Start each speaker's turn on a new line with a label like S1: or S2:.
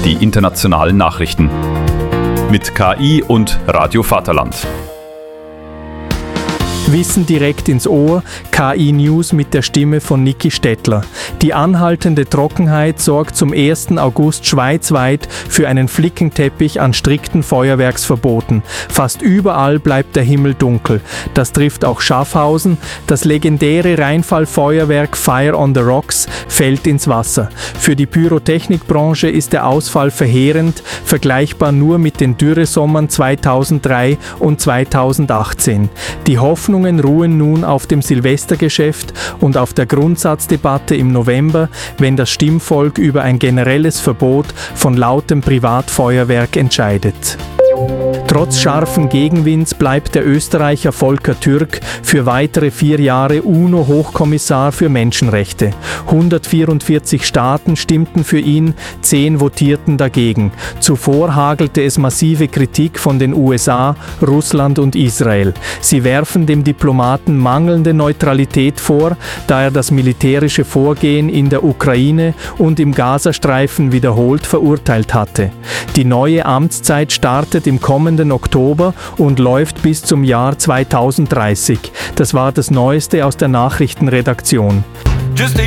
S1: die internationalen Nachrichten. Mit KI und Radio Vaterland.
S2: Wissen direkt ins Ohr, KI News mit der Stimme von Niki Stettler. Die anhaltende Trockenheit sorgt zum 1. August schweizweit für einen Flickenteppich an strikten Feuerwerksverboten. Fast überall bleibt der Himmel dunkel. Das trifft auch Schaffhausen. Das legendäre Rheinfallfeuerwerk Fire on the Rocks fällt ins Wasser. Für die Pyrotechnikbranche ist der Ausfall verheerend, vergleichbar nur mit den Dürresommern 2003 und 2018. Die Hoffnungen ruhen nun auf dem Silvestergeschäft und auf der Grundsatzdebatte im November, wenn das Stimmvolk über ein generelles Verbot von lautem Privatfeuerwerk entscheidet. Trotz scharfen Gegenwinds bleibt der Österreicher Volker Türk für weitere 4 Jahre UNO-Hochkommissar für Menschenrechte. 144 Staaten stimmten für ihn, 10 votierten dagegen. Zuvor hagelte es massive Kritik von den USA, Russland und Israel. Sie werfen dem Diplomaten mangelnde Neutralität vor, da er das militärische Vorgehen in der Ukraine und im Gazastreifen wiederholt verurteilt hatte. Die neue Amtszeit startet im kommenden Oktober und läuft bis zum Jahr 2030. Das war das Neueste aus der Nachrichtenredaktion.
S3: Just a